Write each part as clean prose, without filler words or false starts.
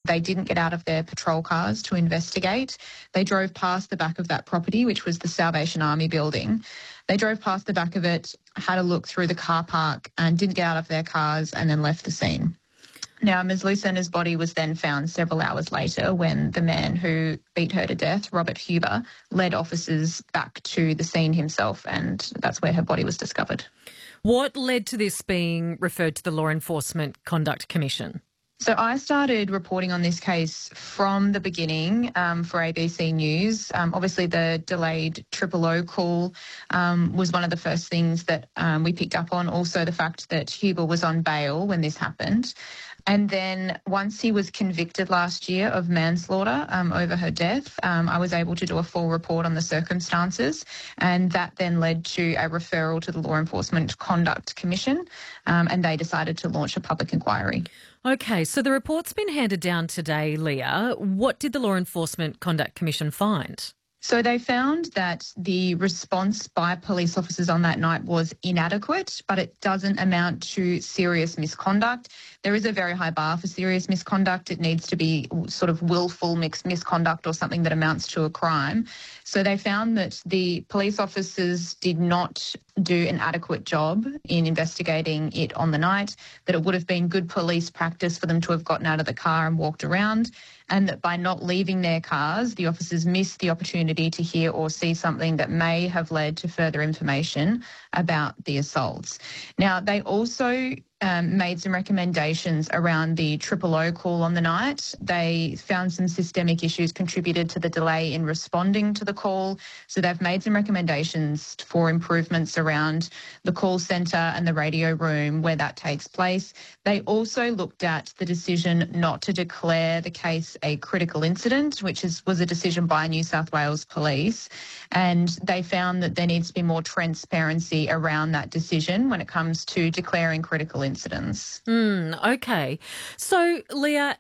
they didn't get out of their patrol cars to investigate. They drove past the back of that property, which was the Salvation Army building. They drove past the back of it, had a look through the car park and didn't get out of their cars and then left the scene. Now, Ms. Lucenna's body was then found several hours later when the man who beat her to death, Robert Huber, led officers back to the scene himself, and that's where her body was discovered. What led to this being referred to the Law Enforcement Conduct Commission? So I started reporting on this case from the beginning for ABC News. Obviously, the delayed Triple O call was one of the first things that we picked up on. Also, the fact that Huber was on bail when this happened. And then once he was convicted last year of manslaughter over her death, I was able to do a full report on the circumstances, and that then led to a referral to the Law Enforcement Conduct Commission, and they decided to launch a public inquiry. Okay, so the report's been handed down today, Leah. What did the Law Enforcement Conduct Commission find? So they found that the response by police officers on that night was inadequate, but it doesn't amount to serious misconduct. There is a very high bar for serious misconduct. It needs to be sort of willful misconduct or something that amounts to a crime. So they found that the police officers did not do an adequate job in investigating it on the night, that it would have been good police practice for them to have gotten out of the car and walked around, and that by not leaving their cars, the officers missed the opportunity to hear or see something that may have led to further information about the assaults. Now, they also made some recommendations around the Triple O call on the night. They found some systemic issues contributed to the delay in responding to the call. So they've made some recommendations for improvements around the call centre and the radio room where that takes place. They also looked at the decision not to declare the case a critical incident, which was a decision by New South Wales Police. And they found that there needs to be more transparency around that decision when it comes to declaring critical incidents. Okay. So, Leah,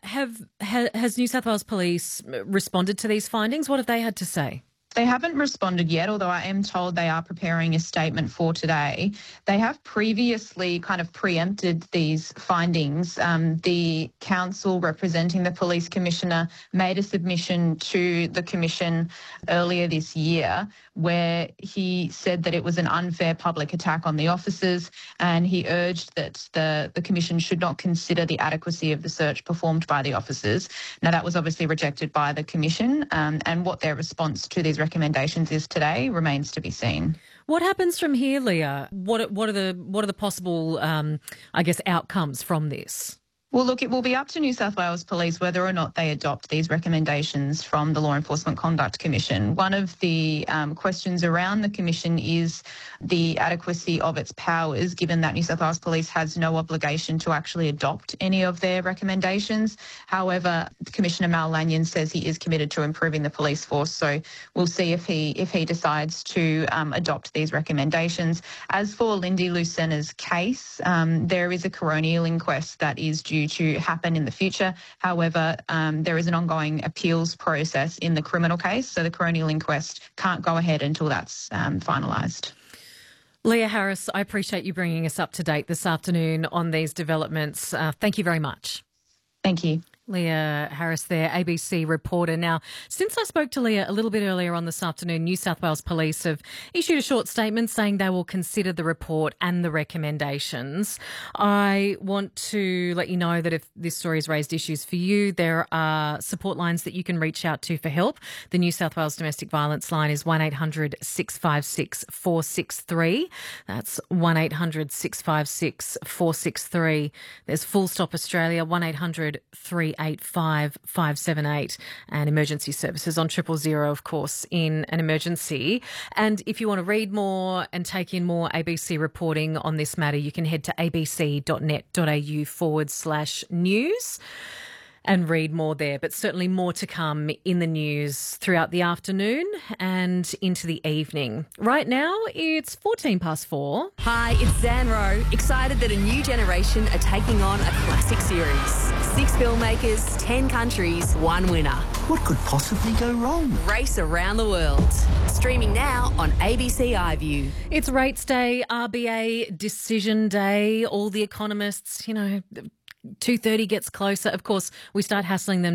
has New South Wales Police responded to these findings? What have they had to say? They haven't responded yet, although I am told they are preparing a statement for today. They have previously kind of preempted these findings. The council representing the police commissioner made a submission to the commission earlier this year where he said that it was an unfair public attack on the officers, and he urged that the commission should not consider the adequacy of the search performed by the officers. Now, that was obviously rejected by the commission, and what their response to these recommendations is today remains to be seen. What happens from here, Leah? What are the possible, outcomes from this? Well, look, it will be up to New South Wales Police whether or not they adopt these recommendations from the Law Enforcement Conduct Commission. One of the questions around the commission is the adequacy of its powers, given that New South Wales Police has no obligation to actually adopt any of their recommendations. However, Commissioner Mal Lanyon says he is committed to improving the police force, so we'll see if he decides to adopt these recommendations. As for Lindy Lucenna's case, there is a coronial inquest that is due to happen in the future. However, there is an ongoing appeals process in the criminal case, so the coronial inquest can't go ahead until that's finalised. Leah Harris, I appreciate you bringing us up to date this afternoon on these developments. Thank you very much. Thank you. Leah Harris there, ABC reporter. Now, since I spoke to Leah a little bit earlier on this afternoon, New South Wales Police have issued a short statement saying they will consider the report and the recommendations. I want to let you know that if this story has raised issues for you, there are support lines that you can reach out to for help. The New South Wales Domestic Violence line is 1800 656 463. That's 1800 656 463. There's Full Stop Australia, 1800 385 578, and emergency services on 000, of course, in an emergency. And if you want to read more and take in more ABC reporting on this matter, you can head to abc.net.au/news. and read more there. But certainly more to come in the news throughout the afternoon and into the evening. Right now, it's 4:14. Hi, it's Zan Rowe. Excited that a new generation are taking on a classic series. 6 filmmakers, 10 countries, 1 winner. What could possibly go wrong? Race around the world. Streaming now on ABC iView. It's Rates Day, RBA Decision Day. All the economists, 2:30 gets closer. Of course, we start hassling them